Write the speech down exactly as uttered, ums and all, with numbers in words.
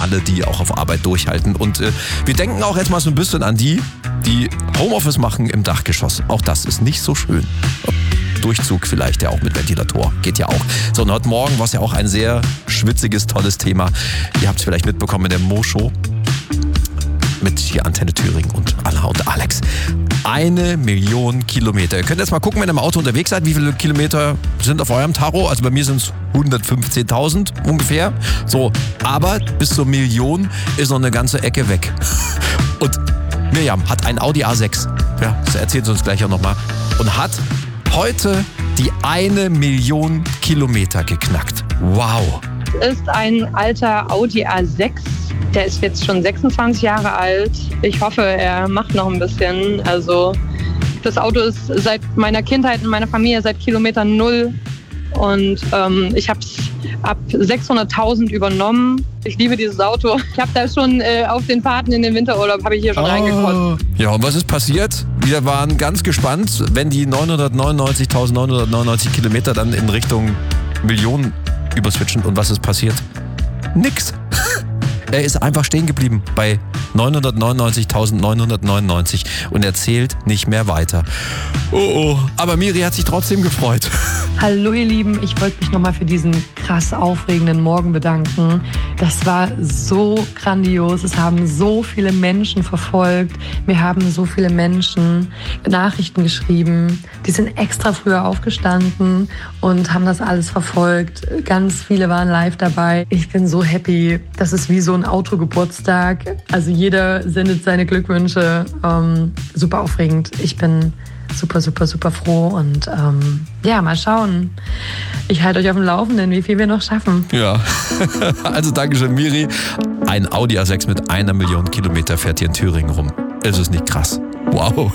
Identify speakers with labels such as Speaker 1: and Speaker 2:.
Speaker 1: alle, die auch auf Arbeit durchhalten. Und äh, wir denken auch jetzt mal so ein bisschen an die, die Homeoffice machen im Dachgeschoss. Auch das ist nicht so schön. Durchzug vielleicht ja auch mit Ventilator. Geht ja auch. So, und heute Morgen war es ja auch ein sehr schwitziges, tolles Thema. Ihr habt es vielleicht mitbekommen in der Mo-Show mit hier Antenne Thüringen und Anna und Alex. Eine Million Kilometer. Ihr könnt jetzt mal gucken, wenn ihr im Auto unterwegs seid, wie viele Kilometer sind auf eurem Tacho. Also bei mir sind es hundertfünfzehntausend ungefähr. So, aber bis zur Million ist noch eine ganze Ecke weg. Und Miriam hat ein Audi A sechs. Ja, das erzählt sie uns gleich auch nochmal. Und hat heute die eine Million Kilometer geknackt. Wow.
Speaker 2: Ist ein alter Audi A sechs. Der ist jetzt schon sechsundzwanzig Jahre alt. Ich hoffe, er macht noch ein bisschen. Also das Auto ist seit meiner Kindheit in meiner Familie seit Kilometer null. Und ähm, ich habe es ab sechshunderttausend übernommen. Ich liebe dieses Auto. Ich habe da schon äh, auf den Fahrten in den Winterurlaub habe ich hier schon oh. reingekotzt.
Speaker 1: Ja, und was ist passiert? Wir waren ganz gespannt, wenn die neunhundertneunundneunzigtausendneunhundertneunundneunzig Kilometer dann in Richtung Millionen überswitchen. Und was ist passiert? Nix. Er ist einfach stehen geblieben bei neunhundertneunundneunzigtausendneunhundertneunundneunzig und er zählt nicht mehr weiter. Oh oh, aber Miri hat sich trotzdem gefreut.
Speaker 3: Hallo ihr Lieben, ich wollte mich nochmal für diesen krass aufregenden Morgen bedanken. Das war so grandios, es haben so viele Menschen verfolgt, mir haben so viele Menschen Nachrichten geschrieben, die sind extra früher aufgestanden und haben das alles verfolgt. Ganz viele waren live dabei. Ich bin so happy, das ist wie so ein Autogeburtstag. Also jeder sendet seine Glückwünsche. Ähm, super aufregend. Ich bin super, super, super froh und ähm, ja, mal schauen. Ich halte euch auf dem Laufenden, wie viel wir noch schaffen.
Speaker 1: Ja, also Dankeschön, Miri. Ein Audi A sechs mit einer Million Kilometer fährt hier in Thüringen rum. Ist es nicht krass? Wow.